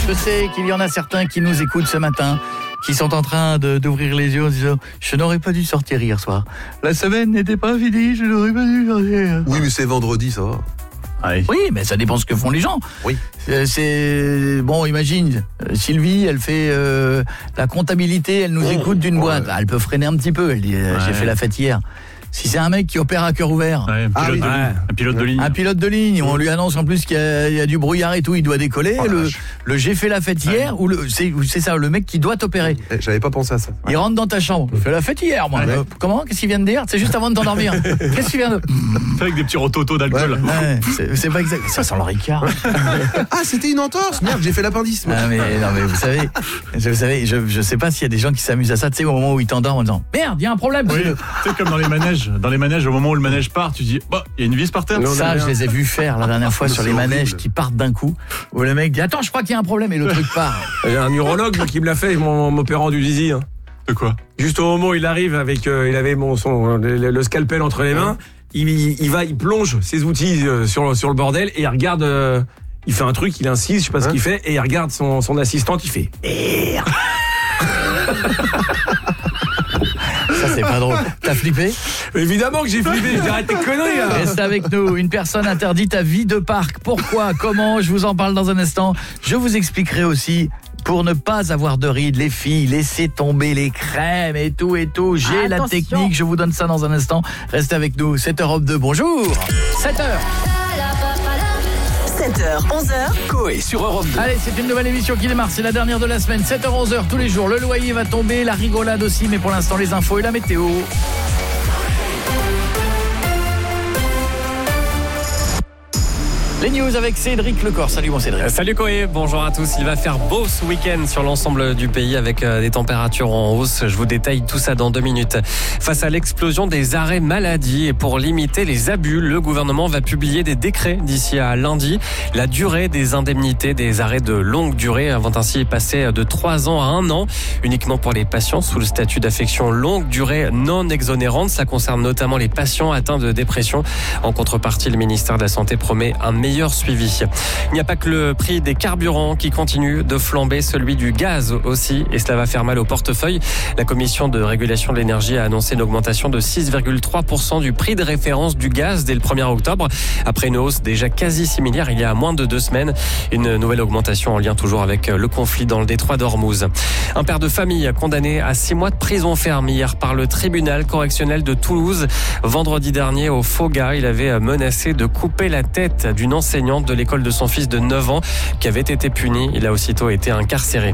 Je sais qu'il y en a certains qui nous écoutent ce matin, qui sont en train d'ouvrir les yeux en disant « Je n'aurais pas dû sortir hier soir. La semaine n'était pas finie, je n'aurais pas dû sortir. » Oui, mais c'est vendredi, ça va. Oui, mais ça dépend ce que font les gens. Oui. Bon, imagine, Sylvie, elle fait la comptabilité, elle nous écoute d'une boîte. Ah, elle peut freiner un petit peu, elle dit j'ai fait la fête hier. Si c'est un mec qui opère à cœur ouvert, un pilote de ligne. Un pilote de ligne, on lui annonce en plus qu'il y a du brouillard et tout, il doit décoller. Le j'ai fait la fête hier, ou c'est ça, le mec qui doit t'opérer. J'avais pas pensé à ça. Il rentre dans ta chambre. J'ai fait la fête hier, moi. Comment ? Qu'est-ce qu'il vient de dire ? C'est juste avant de t'endormir. Qu'est-ce qu'il vient de... Avec des petits rototos d'alcool. C'est pas exact. Ça sent le Ricard. Ah, c'était une entorse. Merde, j'ai fait l'appendice. Non mais vous savez, je sais pas s'il y a des gens qui s'amusent à ça, tu sais, au moment où ils t'endorment en disant merde, il y a un problème. Oui, tu sais, comme dans les manèges. Dans les manèges, au moment où le manège part, tu dis il y a une vis par terre. Ça, je les ai vus faire la dernière fois sur les manèges qui partent d'un coup, où le mec dit attends, je crois qu'il y a un problème et le truc part. Il y a un urologue qui me l'a fait en m'opérant du zizi. Hein. De quoi ? Juste au moment où il arrive avec, il avait le scalpel entre les mains, il plonge ses outils sur le bordel et il regarde. Il fait un truc, il incise, je sais pas ce qu'il fait, et il regarde son assistante, il fait merde. Ça c'est pas drôle. T'as flippé ? Évidemment que j'ai flippé, j'ai arrêté de conneries là. Reste avec nous, une personne interdite à vie de parc. Pourquoi ? Comment ? Je vous en parle dans un instant. Je vous expliquerai aussi pour ne pas avoir de rides, les filles, laissez tomber les crèmes et tout. J'ai la technique, je vous donne ça dans un instant. Restez avec nous, 7h Europe 2, bonjour. 7h. 7h, 11h. Coé sur Europe 2. Allez, c'est une nouvelle émission qui démarre, c'est la dernière de la semaine. 7h, 11h tous les jours. Le loyer va tomber, la rigolade aussi, mais pour l'instant, les infos et la météo. Les news avec Cédric Lecor. Salut mon Cédric. Salut Coé, bonjour à tous. Il va faire beau ce week-end sur l'ensemble du pays avec des températures en hausse. Je vous détaille tout ça dans 2 minutes. Face à l'explosion des arrêts maladie et pour limiter les abus, le gouvernement va publier des décrets d'ici à lundi. La durée des indemnités des arrêts de longue durée vont ainsi passer de 3 ans à 1 an, uniquement pour les patients sous le statut d'affection longue durée non exonérante. Ça concerne notamment les patients atteints de dépression. En contrepartie, le ministère de la Santé promet un meilleur suivi. Il n'y a pas que le prix des carburants qui continue de flamber, celui du gaz aussi, et cela va faire mal au portefeuille. La commission de régulation de l'énergie a annoncé une augmentation de 6,3% du prix de référence du gaz dès le 1er octobre, après une hausse déjà quasi similaire il y a moins de 2 semaines. Une nouvelle augmentation en lien toujours avec le conflit dans le détroit d'Ormuz. Un père de famille condamné à 6 mois de prison ferme hier par le tribunal correctionnel de Toulouse. Vendredi dernier, au Foga, il avait menacé de couper la tête d'une enseignante de l'école de son fils de 9 ans qui avait été punie. Il a aussitôt été incarcéré.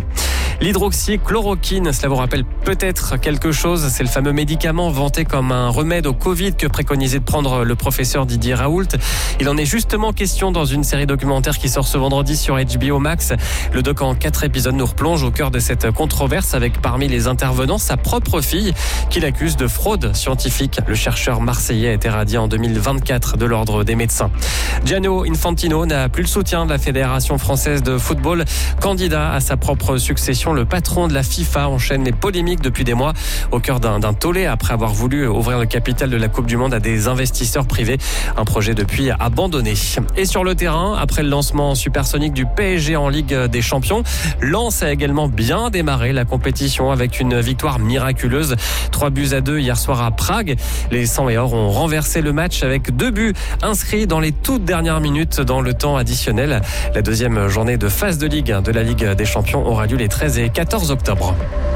L'hydroxychloroquine, cela vous rappelle peut-être quelque chose. C'est le fameux médicament vanté comme un remède au Covid que préconisait de prendre le professeur Didier Raoult. Il en est justement question dans une série documentaire qui sort ce vendredi sur HBO Max. Le doc en 4 épisodes nous replonge au cœur de cette controverse avec parmi les intervenants sa propre fille qui l'accuse de fraude scientifique. Le chercheur marseillais a été radié en 2024 de l'ordre des médecins. Gianni Infantino n'a plus le soutien de la Fédération française de football. Candidat à sa propre succession, le patron de la FIFA enchaîne les polémiques depuis des mois au cœur d'un tollé après avoir voulu ouvrir le capital de la Coupe du Monde à des investisseurs privés. Un projet depuis abandonné. Et sur le terrain, après le lancement supersonique du PSG en Ligue des Champions, Lens a également bien démarré la compétition avec une victoire miraculeuse. 3-2 hier soir à Prague. Les 100 et or ont renversé le match avec 2 buts inscrits dans les toutes dernières minutes dans le temps additionnel. La 2e journée de phase de Ligue de la Ligue des Champions aura lieu les 13 et 14 octobre.